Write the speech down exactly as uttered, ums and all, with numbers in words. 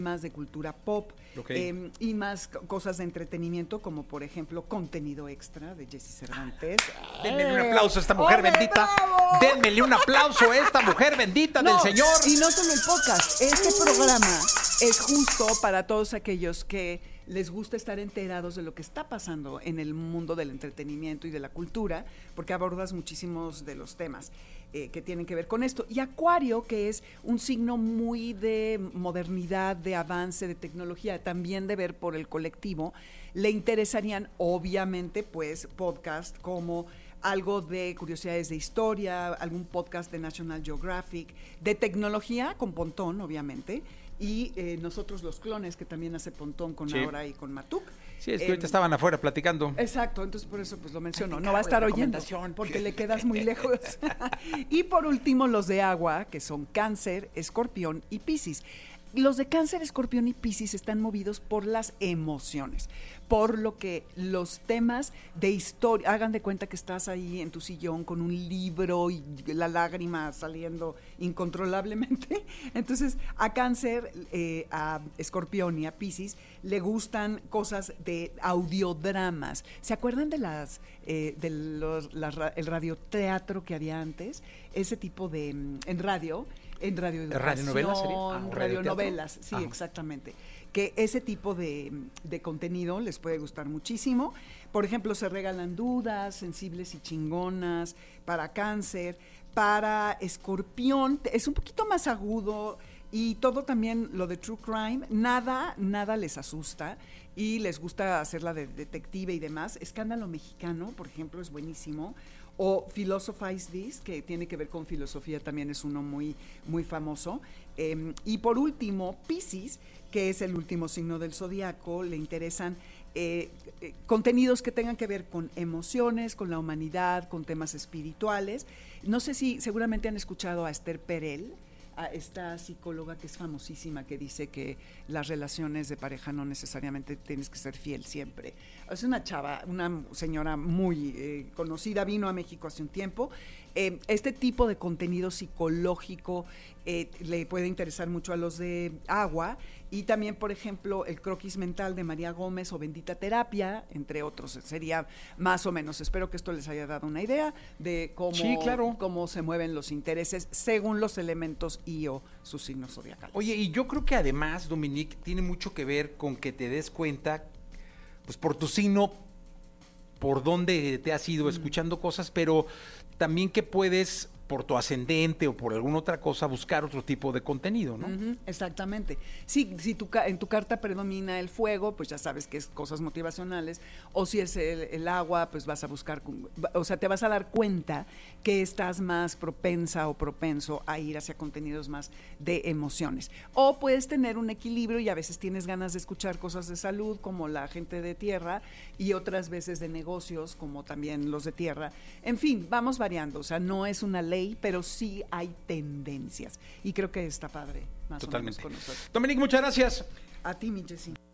más de cultura pop, okay. eh, y más cosas de entretenimiento, como por ejemplo contenido extra de Jessy Cervantes. Denmele un aplauso a esta mujer ¡Hombre, bendita. bravo! Denmele un aplauso a esta mujer bendita No, del Señor. Y no solo el podcast, este programa es justo para todos aquellos que les gusta estar enterados de lo que está pasando en el mundo del entretenimiento y de la cultura, porque abordas muchísimos de los temas eh, que tienen que ver con esto. Y Acuario, que es un signo muy de modernidad, de avance, de tecnología, también de ver por el colectivo, le interesarían obviamente pues podcast como algo de curiosidades de historia, algún podcast de National Geographic, de tecnología con Pontón, obviamente, y eh, nosotros los clones, que también hace Pontón con sí. Aura y con Matuk. Sí, es que eh, ahorita estaban afuera platicando. Exacto, entonces por eso pues lo menciono. Ay, no va a estar oyendo, recomendación. porque le quedas muy lejos. Y por último, los de agua, que son Cáncer, Escorpión y Piscis. Los de Cáncer, Escorpión y Piscis están movidos por las emociones, por lo que los temas de historia, hagan de cuenta que estás ahí en tu sillón con un libro y la lágrima saliendo incontrolablemente. Entonces, a Cáncer, eh, a Escorpión y a Piscis le gustan cosas de audiodramas. ¿Se acuerdan de las eh, de los, las, el radioteatro que había antes? Ese tipo de, en radio, en radioeducación, ¿Radionovelas sería? Ah, radionovelas, sí, Ajá. Exactamente. Que ese tipo de, de contenido les puede gustar muchísimo. Por ejemplo, se regalan dudas, sensibles y chingonas, para Cáncer, para Escorpión, es un poquito más agudo, y todo también lo de True Crime, nada, nada les asusta, y les gusta hacerla de detective y demás. Escándalo Mexicano, por ejemplo, es buenísimo. O Philosophize This, que tiene que ver con filosofía, también es uno muy, muy famoso. Eh, y por último, Piscis, que es el último signo del zodiaco, le interesan eh, eh, contenidos que tengan que ver con emociones, con la humanidad, con temas espirituales. No sé si seguramente han escuchado a Esther Perel, a esta psicóloga que es famosísima, que dice que las relaciones de pareja no necesariamente tienes que ser fiel siempre. Es una chava, una señora muy eh, conocida, vino a México hace un tiempo. Eh, este tipo de contenido psicológico eh, le puede interesar mucho a los de agua, y también, por ejemplo, el croquis mental de María Gómez o Bendita Terapia, entre otros. Sería más o menos, espero que esto les haya dado una idea de cómo, sí, claro. cómo se mueven los intereses según los elementos y o sus signos zodiacales. Oye, y yo creo que además, Dominique, tiene mucho que ver con que te des cuenta, pues por tu signo, por dónde te has ido escuchando cosas, pero también que puedes, por tu ascendente o por alguna otra cosa, buscar otro tipo de contenido, ¿no? Uh-huh, exactamente. Sí, si tu, en tu carta predomina el fuego, pues ya sabes que es cosas motivacionales, o si es el, el agua, pues vas a buscar, o sea, te vas a dar cuenta que estás más propensa o propenso a ir hacia contenidos más de emociones. O puedes tener un equilibrio y a veces tienes ganas de escuchar cosas de salud, como la gente de tierra, y otras veces de negocios, como también los de tierra. En fin, vamos variando, o sea, no es una ley, pero sí hay tendencias, y creo que está padre más Totalmente. o menos con nosotros. Dominique, muchas gracias. A ti, mi Jessy.